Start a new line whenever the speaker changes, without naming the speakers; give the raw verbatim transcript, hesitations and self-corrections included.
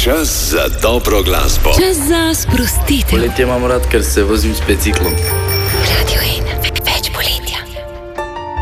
Čas za dobro glasbo.
Čas za sprostitev.
Poletje imam rad, ker se vozim s biciklom.
Radio Ena.